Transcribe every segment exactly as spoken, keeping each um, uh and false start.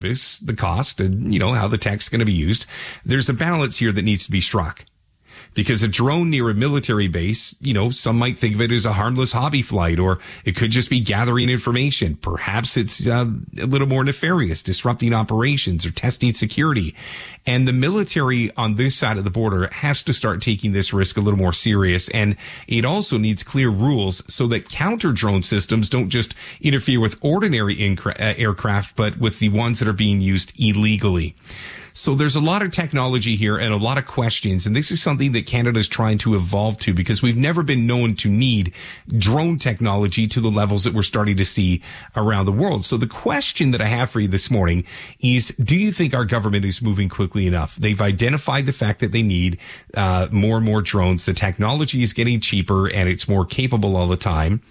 the cost and, you know, how the tech's going to be used. There's a balance here that needs to be struck. Because a drone near a military base, you know, some might think of it as a harmless hobby flight, or it could just be gathering information. Perhaps it's uh, a little more nefarious, disrupting operations or testing security. And the military on this side of the border has to start taking this risk a little more serious. And it also needs clear rules so that counter drone systems don't just interfere with ordinary incra- uh, aircraft, but with the ones that are being used illegally. So there's a lot of technology here and a lot of questions, and this is something that Canada's trying to evolve to because we've never been known to need drone technology to the levels that we're starting to see around the world. So the question that I have for you this morning is, do you think our government is moving quickly enough? They've identified the fact that they need uh more and more drones. The technology is getting cheaper and it's more capable all the time.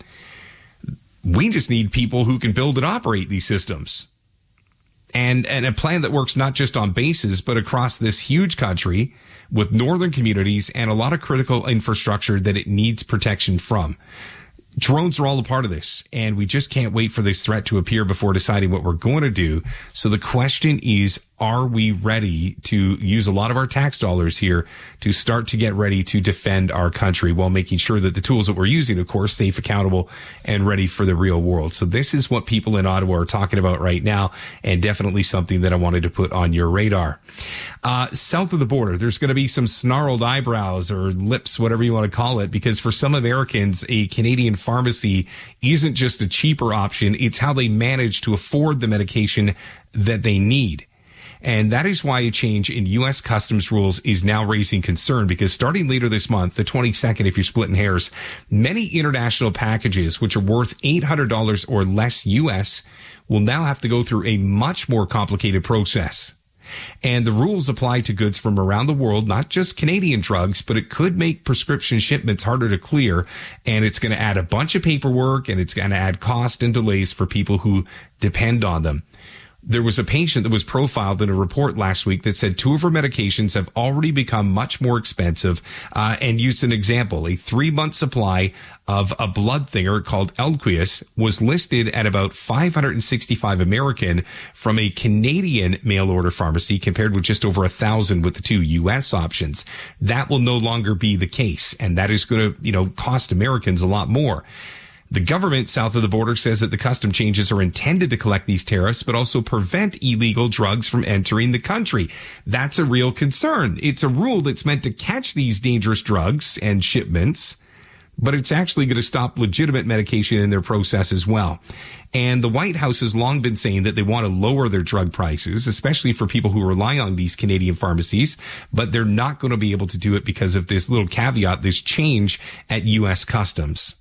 We just need people who can build and operate these systems. And, and a plan that works not just on bases, but across this huge country with northern communities and a lot of critical infrastructure that it needs protection from. Drones are all a part of this, and we just can't wait for this threat to appear before deciding what we're going to do. So the question is, are we ready to use a lot of our tax dollars here to start to get ready to defend our country while making sure that the tools that we're using, of course, safe, accountable, and ready for the real world? So this is what people in Ottawa are talking about right now, and definitely something that I wanted to put on your radar. Uh, south of the border, there's going to be some snarled eyebrows or lips, whatever you want to call it, because for some Americans, a Canadian pharmacy isn't just a cheaper option. It's how they manage to afford the medication that they need. And that is why a change in U S customs rules is now raising concern, because starting later this month, the twenty-second, if you're splitting hairs, many international packages, which are worth eight hundred dollars or less U S, will now have to go through a much more complicated process. And the rules apply to goods from around the world, not just Canadian drugs, but it could make prescription shipments harder to clear. And it's going to add a bunch of paperwork, and it's going to add cost and delays for people who depend on them. There was a patient that was profiled in a report last week that said two of her medications have already become much more expensive, uh, and used an example. A three-month supply of a blood thinner called Eliquis was listed at about five hundred sixty-five American from a Canadian mail-order pharmacy, compared with just over a thousand with the two U S options. That will no longer be the case, and that is going to, you know, cost Americans a lot more. The government south of the border says that the custom changes are intended to collect these tariffs, but also prevent illegal drugs from entering the country. That's a real concern. It's a rule that's meant to catch these dangerous drugs and shipments, but it's actually going to stop legitimate medication in their process as well. And the White House has long been saying that they want to lower their drug prices, especially for people who rely on these Canadian pharmacies, but they're not going to be able to do it because of this little caveat, this change at U S Customs.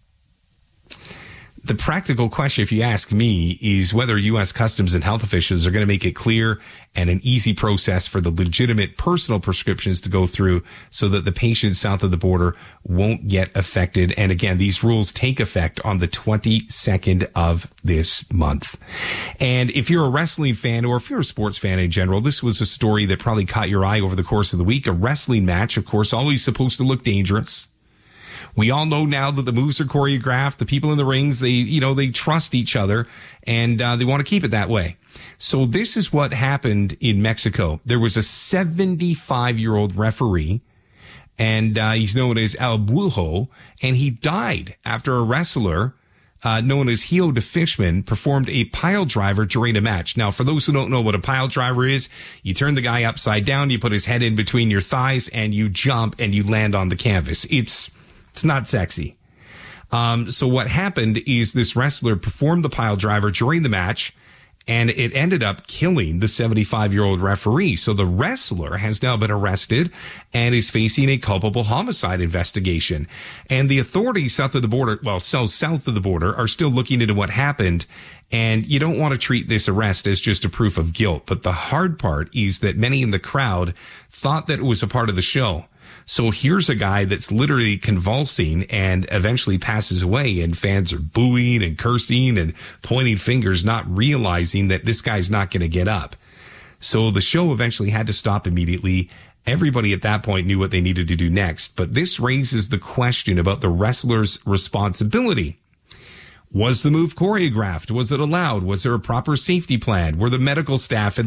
The practical question, if you ask me, is whether U S Customs and health officials are going to make it clear and an easy process for the legitimate personal prescriptions to go through so that the patients south of the border won't get affected. And again, these rules take effect on the twenty-second of this month. And if you're a wrestling fan, or if you're a sports fan in general, this was a story that probably caught your eye over the course of the week. A wrestling match, of course, always supposed to look dangerous. We all know now that the moves are choreographed. The people in the rings, they, you know, they trust each other, and uh, they want to keep it that way. So this is what happened in Mexico. There was a seventy-five-year-old referee, and uh, he's known as El Bujo, and he died after a wrestler uh, known as Hio de Fishman performed a pile driver during a match. Now, for those who don't know what a pile driver is, you turn the guy upside down, you put his head in between your thighs, and you jump and you land on the canvas. It's It's not sexy. Um, so what happened is this wrestler performed the pile driver during the match, and it ended up killing the seventy-five-year-old referee. So the wrestler has now been arrested and is facing a culpable homicide investigation. And the authorities south of the border, well, so south of the border, are still looking into what happened. And you don't want to treat this arrest as just a proof of guilt. But the hard part is that many in the crowd thought that it was a part of the show. So here's a guy that's literally convulsing and eventually passes away, and fans are booing and cursing and pointing fingers, not realizing that this guy's not going to get up. So the show eventually had to stop immediately. Everybody at that point knew what they needed to do next. But this raises the question about the wrestler's responsibility. Was the move choreographed? Was it allowed? Was there a proper safety plan? Were the medical staff and